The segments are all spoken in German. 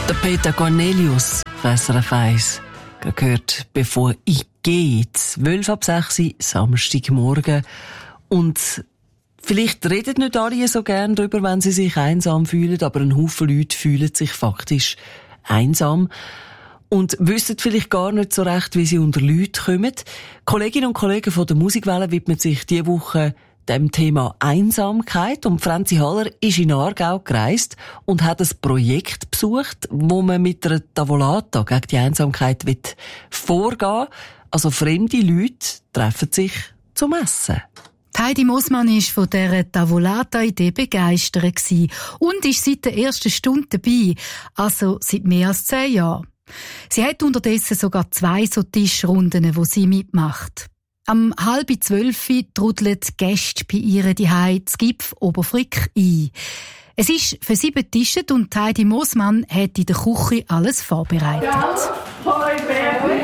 Der Peter Cornelius, SRF 1, gehört «Bevor ich gehe», 12:06 Samstagmorgen. Und vielleicht reden nicht alle so gern darüber, wenn sie sich einsam fühlen, aber ein Haufen Leute fühlen sich faktisch einsam und wissen vielleicht gar nicht so recht, wie sie unter Leute kommen. Kolleginnen und Kollegen von der Musikwelle widmen sich diese Woche dem Thema Einsamkeit, und Franzi Haller ist in Aargau gereist und hat ein Projekt besucht, wo man mit einer Tavolata gegen die Einsamkeit vorgehen will. Also fremde Leute treffen sich zum Essen. Heidi Moosmann war von dieser Tavolata-Idee begeistert und ist seit der ersten Stunde dabei, also seit mehr als 10 Jahren. Sie hat unterdessen sogar 2 so Tischrunden, wo sie mitmacht. Am 11:30 trudeln die Gäste bei ihr zuhause zu Gipf Oberfrick ein. Es ist für 7 Tische und Heidi Moosmann hat in der Küche alles vorbereitet. Hoi, Berti,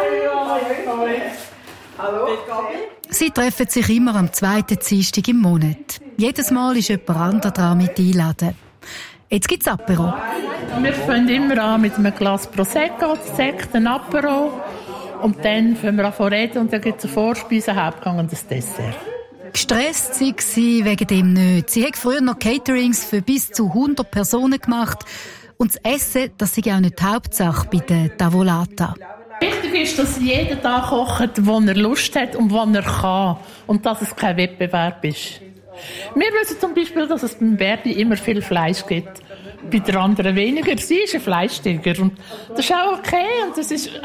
hoi. Hallo, Sie treffen sich immer am 2. Dienstag im Monat. Jedes Mal ist jemand anderes dran mit einladen. Jetzt gibt's Apero. Wir fangen immer an mit einem Glas Prosecco, Sekt, ein Apero. Und dann fangen wir an zu reden und dann gibt es eine Vorspeise, einen Hauptgang und ein Dessert. Gestresst war sie wegen dem nicht. Sie hat früher noch Caterings für bis zu 100 Personen gemacht. Und das Essen, das ist auch nicht die Hauptsache bei der Tavolata. Wichtig ist, dass jeder da kocht, wo er Lust hat und wo er kann. Und dass es kein Wettbewerb ist. Wir wissen zum Beispiel, dass es beim Berti immer viel Fleisch gibt. Bei der anderen weniger. Sie ist ein Fleischtiger. Und das ist auch okay. Und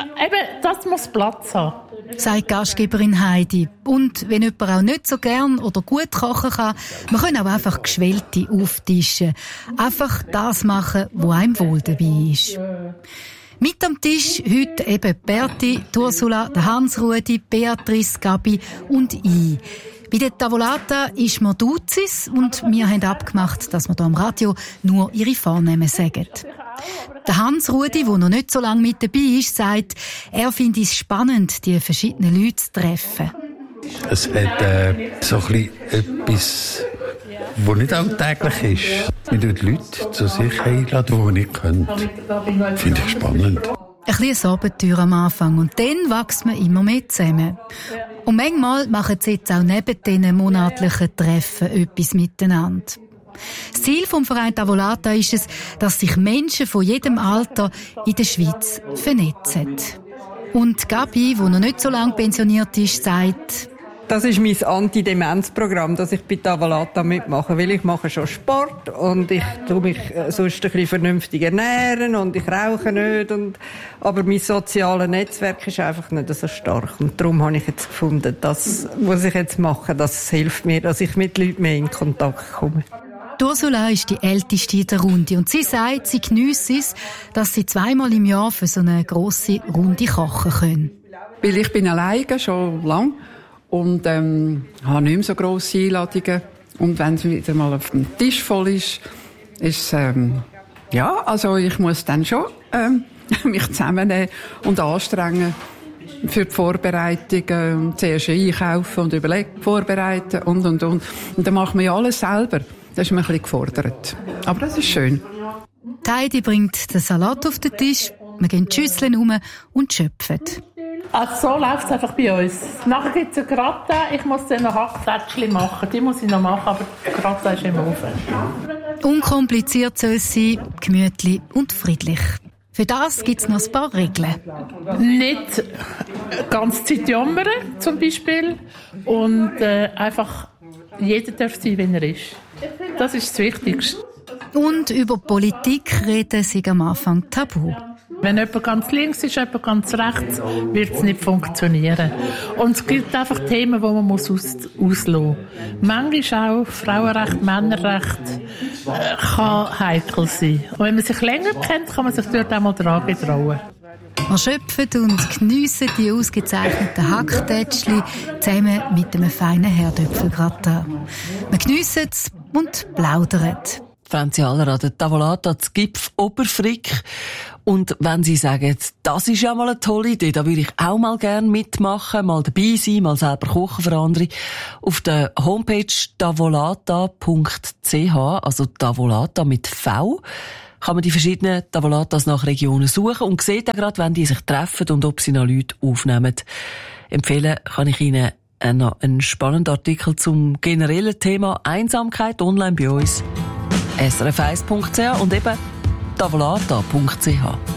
das muss Platz haben. Sagt Gastgeberin Heidi. Und wenn jemand auch nicht so gern oder gut kochen kann, man kann auch einfach Geschwellte auftischen. Einfach das machen, wo einem wohl dabei ist. Mit am Tisch heute eben Berti, Ursula, Hans-Rudi, Beatrice, Gabi und ich. Bei der Tavolata ist man Duzis und wir haben abgemacht, dass wir hier am Radio nur ihre Vornamen sagen. Der Hans-Rudi, der noch nicht so lange mit dabei ist, sagt, er finde es spannend, die verschiedenen Leute zu treffen. Es hat so ein bisschen etwas, was nicht alltäglich ist. Wir laden Leute zu sich einladen, die nicht können. Finde ich spannend. Ein kleines Abenteuer am Anfang und dann wächst man immer mehr zusammen. Und manchmal machen sie jetzt auch neben diesen monatlichen Treffen etwas miteinander. Das Ziel vom Verein Tavolata ist es, dass sich Menschen von jedem Alter in der Schweiz vernetzen. Und Gabi, die noch nicht so lange pensioniert ist, sagt: Das ist mein Anti-Demenz-Programm, das ich bei Tavolata mitmache, weil ich mache schon Sport und ich tue mich sonst ein bisschen vernünftig ernähren und ich rauche nicht. Aber mein soziales Netzwerk ist einfach nicht so stark. Und darum habe ich jetzt gefunden, das, was ich jetzt mache, das hilft mir, dass ich mit Leuten mehr in Kontakt komme. Ursula ist die Älteste in der Runde und sie sagt, sie geniesse es, dass sie 2-mal im Jahr für so eine grosse Runde kochen können. Weil ich bin alleine schon lange. Und habe nicht mehr so grosse Einladungen. Und wenn es wieder mal auf dem Tisch voll ist, ist also ich muss dann schon mich zusammennehmen und anstrengen für die Vorbereitungen. Zuerst einkaufen und überlegen, vorbereiten und. Und dann machen wir ja alles selber. Das ist mir ein bisschen gefordert. Aber das ist schön. Heidi bringt den Salat auf den Tisch, wir gehen die Schüsseln um und schöpfen. Also so läuft es einfach bei uns. Nachher gibt es einen Gratin. Ich muss dann noch Hackplätzchen machen. Die muss ich noch machen, aber der Gratin ist im Ofen. Unkompliziert soll es sein, gemütlich und friedlich. Für das gibt es noch ein paar Regeln. Nicht ganz Zeit jammern, zum Beispiel. Und einfach, jeder darf sein, wenn er ist. Das ist das Wichtigste. Und über Politik reden sie am Anfang tabu. Wenn jemand ganz links ist, jemand ganz rechts, wird es nicht funktionieren. Und es gibt einfach Themen, die man auslassen muss. Manchmal auch Frauenrecht, Männerrecht kann heikel sein. Und wenn man sich länger kennt, kann man sich dort auch mal dran trauen. Wir schöpfen und geniessen die ausgezeichneten Hacktätschli zusammen mit einem feinen Herdöpfelgratin. Wir geniessen es und plaudern. Franzi Haller an der Tavolata zu Gipf Oberfrick. Und wenn Sie sagen, das ist ja mal eine tolle Idee, da würde ich auch mal gerne mitmachen, mal dabei sein, mal selber kochen für andere. Auf der Homepage tavolata.ch, also Tavolata mit V, kann man die verschiedenen Tavolatas nach Regionen suchen und sieht auch gerade, wenn die sich treffen und ob sie noch Leute aufnehmen. Empfehlen kann ich Ihnen noch einen spannenden Artikel zum generellen Thema Einsamkeit online bei uns. srf1.ch und eben tavolata.ch.